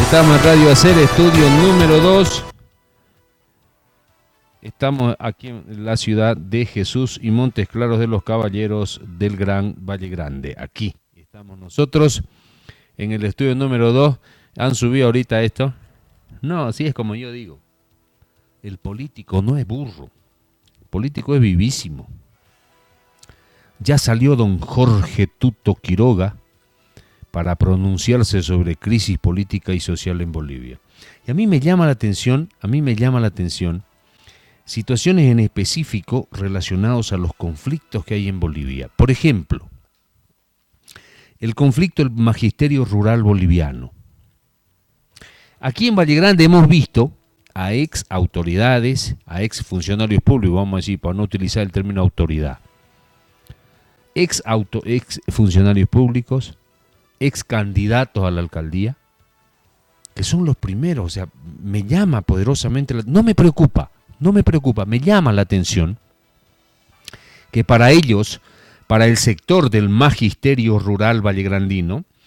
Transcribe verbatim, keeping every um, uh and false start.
Estamos en Radio Hacer, estudio número dos. Estamos aquí en la ciudad de Jesús y Montes Claros de los Caballeros del Gran Valle Grande. Aquí estamos nosotros en el estudio número dos. ¿Han subido ahorita esto? No, así es como yo digo. El político no es burro. El político es vivísimo. Ya salió don Jorge Tuto Quiroga para pronunciarse sobre crisis política y social en Bolivia. Y a mí me llama la atención, a mí me llama la atención situaciones en específico relacionados a los conflictos que hay en Bolivia. Por ejemplo, el conflicto del magisterio rural boliviano. Aquí en Valle Grande hemos visto a ex autoridades, a ex funcionarios públicos, vamos a decir, para no utilizar el término autoridad, ex, auto, ex funcionarios públicos, ex candidatos a la alcaldía, que son los primeros. O sea, me llama poderosamente, la, no me preocupa, no me preocupa, me llama la atención que para ellos, para el sector del magisterio rural vallegrandino,